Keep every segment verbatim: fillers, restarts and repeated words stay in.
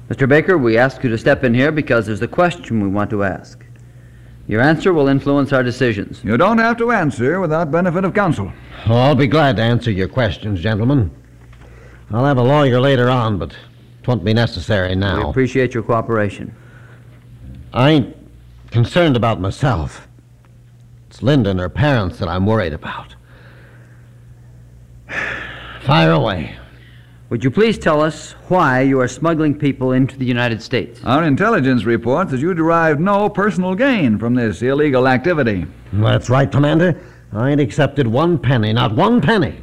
Mister Baker, we ask you to step in here because there's a question we want to ask. Your answer will influence our decisions. You don't have to answer without benefit of counsel. Oh, I'll be glad to answer your questions, gentlemen. I'll have a lawyer later on, but it won't be necessary now. We appreciate your cooperation. I ain't concerned about myself. It's Linda and her parents that I'm worried about. Fire away. Would you please tell us why you are smuggling people into the United States? Our intelligence reports that you derived no personal gain from this illegal activity. That's right, Commander. I ain't accepted one penny, not one penny.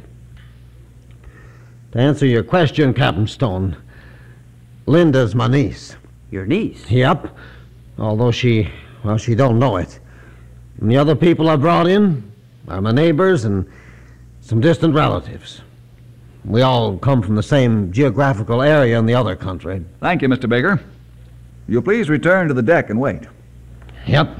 To answer your question, Captain Stone, Linda's my niece. Your niece? Yep. Although she, well, she don't know it. And the other people I brought in are my neighbors and some distant relatives. We all come from the same geographical area in the other country. Thank you, Mister Baker. You'll please return to the deck and wait. Yep.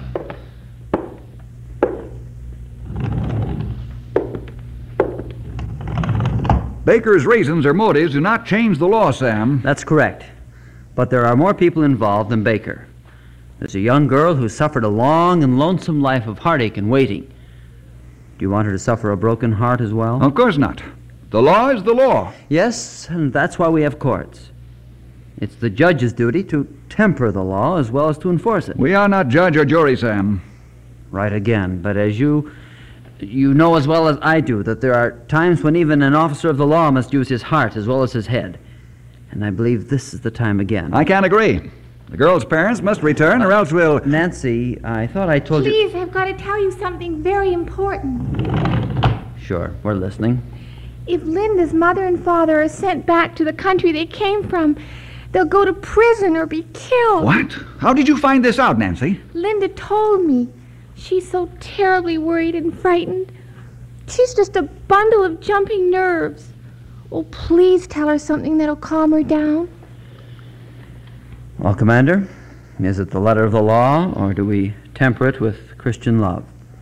Baker's reasons or motives do not change the law, Sam. That's correct. But there are more people involved than Baker. There's a young girl who suffered a long and lonesome life of heartache and waiting. Do you want her to suffer a broken heart as well? Of course not. The law is the law. Yes, and that's why we have courts. It's the judge's duty to temper the law as well as to enforce it. We are not judge or jury, Sam. Right again, but as you... You know as well as I do that there are times when even an officer of the law must use his heart as well as his head. And I believe this is the time again. I can't agree. The girl's parents must return or else we'll... Nancy, I thought I told Please, you... Please, I've got to tell you something very important. Sure, we're listening. If Linda's mother and father are sent back to the country they came from, they'll go to prison or be killed. What? How did you find this out, Nancy? Linda told me. She's so terribly worried and frightened. She's just a bundle of jumping nerves. Oh, please tell her something that'll calm her down. Well, Commander, is it the letter of the law, or do we temper it with Christian love?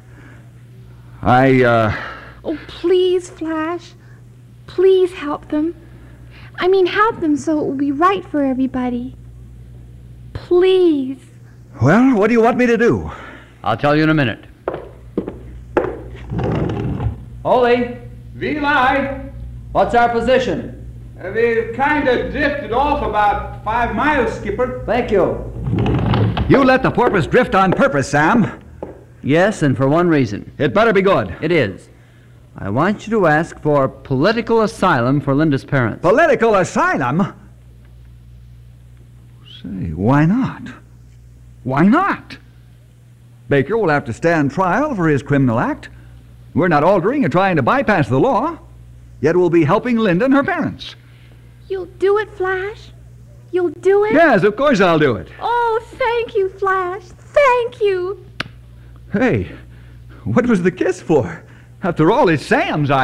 I, uh... Oh, please, Flash. Please help them. I mean, help them so it will be right for everybody. Please. Well, what do you want me to do? I'll tell you in a minute. Holy, We lie. what's our position? Uh, we've kind of drifted off about five miles, Skipper. Thank you. You let the porpoise drift on purpose, Sam. Yes, and for one reason. It better be good. It is. I want you to ask for political asylum for Linda's parents. Political asylum? Say, why not? Why not? Baker will have to stand trial for his criminal act. We're not altering or trying to bypass the law, yet we'll be helping Linda and her parents. You'll do it, Flash? You'll do it? Yes, of course I'll do it. Oh, thank you, Flash. Thank you. Hey, what was the kiss for? After all, it's Sam's idea.